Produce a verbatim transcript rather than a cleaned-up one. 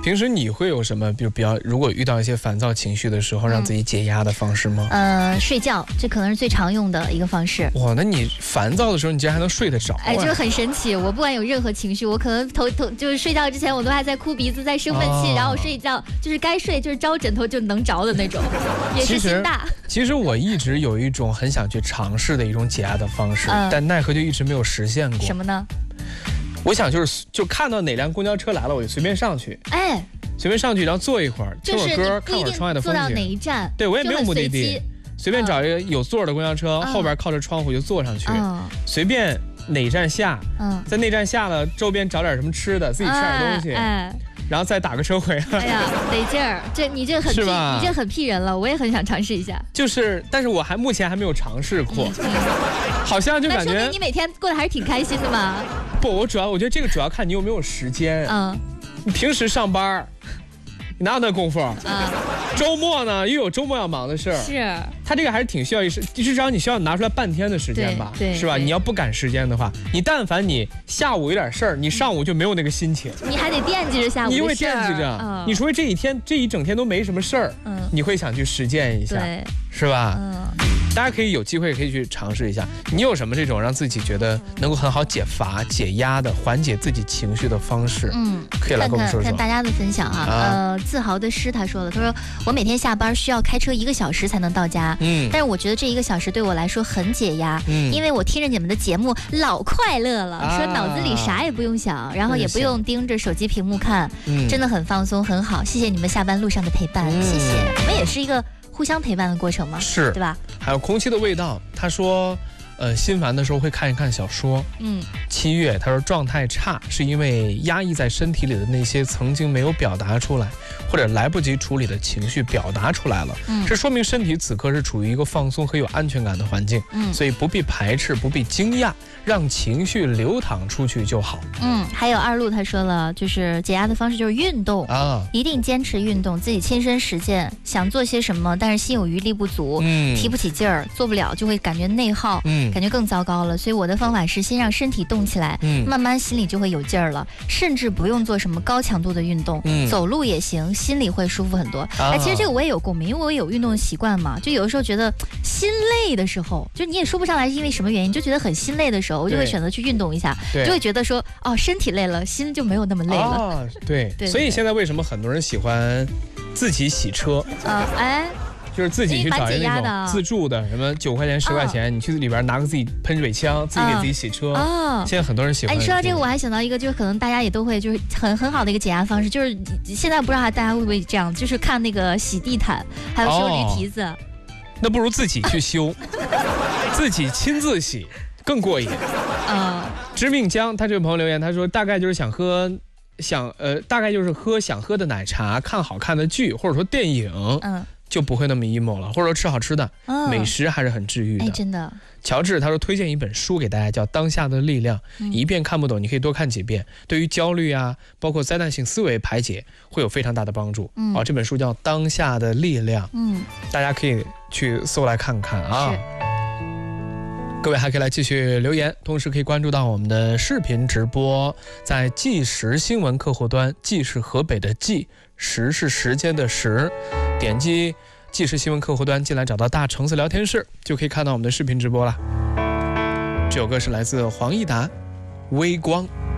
平时你会有什么，比如比较，如果遇到一些烦躁情绪的时候，让自己解压的方式吗？ 呃，睡觉，这可能是最常用的一个方式。 哇，那你烦躁的时候，你竟然还能睡得着、啊？ 哎，就是很神奇。我不管有任何情绪，我可能头头就是睡觉之前，我都还在哭鼻子，在生闷气，哦、然后我睡觉就是该睡就是招枕头就能着的那种，也是心大。 其实我一直有一种很想去尝试的一种解压的方式，嗯、但奈何就一直没有实现过。 什么呢？ 我想就是就看到哪辆公交车来了，我就随便上去， 哎， 随便上去，然后坐一会儿，听会儿歌，看会儿窗外的风景。 坐到哪一站？ 对，我也没有目的地，随便找一个有座的公交车，嗯、后边靠着窗户就坐上去，嗯、随便哪站下，嗯、在那站下了，周边找点什么吃的，自己吃点东西。哎哎然后再打个车回来。 哎呀，得劲儿！这你这很是吧？ 你这很屁人了，我也很想尝试一下。 就是，但是我还目前还没有尝试过，嗯嗯、好像就感觉。 那说明你每天过得还是挺开心的嘛。 不，我主要我觉得这个主要看你有没有时间。嗯，你平时上班，你哪有那功夫？嗯，周末呢又有周末要忙的事儿。 是。他这个还是挺需要一时，至少你需要拿出来半天的时间吧， 对， 是吧？你要不赶时间的话，你但凡你下午有点事儿，你上午就没有那个心情。 你还得惦记着下午的事儿。 你会惦记着，嗯、你除非这一天这一整天都没什么事儿，嗯，你会想去实践一下， 对， 是吧？ 嗯。 大家可以有机会可以去尝试一下。你有什么这种让自己觉得能够很好解乏、解压的、缓解自己情绪的方式？嗯，可以来跟我们说说。 看看大家的分享哈、啊。呃，自豪的诗他说了，他说我每天下班需要开车一个小时才能到家，嗯，但是我觉得这一个小时对我来说很解压，嗯，因为我听着你们的节目老快乐了，啊、说脑子里啥也不用想，然后也不用盯着手机屏幕看，嗯，真的很放松，很好。谢谢你们下班路上的陪伴，嗯、谢谢。我们也是一个互相陪伴的过程嘛， 是， 对吧？ 还有空气的味道，他说，呃，心烦的时候会看一看小说。嗯，七月他说状态差是因为压抑在身体里的那些曾经没有表达出来或者来不及处理的情绪表达出来了。嗯，这说明身体此刻是处于一个放松和有安全感的环境。嗯，所以不必排斥，不必惊讶，让情绪流淌出去就好。 嗯，还有二路他说了，就是解压的方式就是运动啊，一定坚持运动，自己亲身实践，想做些什么，但是心有余力不足，嗯，提不起劲儿，做不了就会感觉内耗，嗯，感觉更糟糕了。所以我的方法是先让身体动起来，嗯，慢慢心里就会有劲儿了，甚至不用做什么高强度的运动，嗯，走路也行，心里会舒服很多。哎、啊，其实这个我也有共鸣，因为我有运动的习惯嘛，就有的时候觉得心累的时候，就你也说不上来是因为什么原因，就觉得很心累的时候，我就会选择去运动一下，就会觉得说哦，身体累了，心就没有那么累了。 哦、对, 对，所以现在为什么很多人喜欢自己洗车？ 啊，哎。 就是自己去找一个那种自助的，什么九块钱、十块钱，哦、你去里边拿个自己喷水枪，自己给自己洗车。哦，现在很多人喜欢。 哎，你说到这个，我还想到一个，就是可能大家也都会，就是很很好的一个解压方式，就是现在不知道大家会不会这样，就是看那个洗地毯，还有修驴蹄子。哦、 那不如自己去修，自己亲自洗更过瘾。啊、嗯，知命江他这位朋友留言，他说大概就是想喝。想呃，大概就是喝想喝的奶茶，看好看的剧，或者说电影，嗯，就不会那么 emo 了，或者说吃好吃的，嗯、美食还是很治愈的。 哎，真的。 乔治他说推荐一本书给大家，叫《当下的力量》，嗯，一遍看不懂，你可以多看几遍，对于焦虑啊，包括灾难性思维排解会有非常大的帮助。嗯，啊，这本书叫《当下的力量》，嗯，大家可以去搜来看看啊。各位还可以来继续留言，同时可以关注到我们的视频直播，在即时新闻客户端，即是河北的即，时是时间的时，点击即时新闻客户端进来，找到大橙子聊天室，就可以看到我们的视频直播了。这首歌是来自黄义达，微光。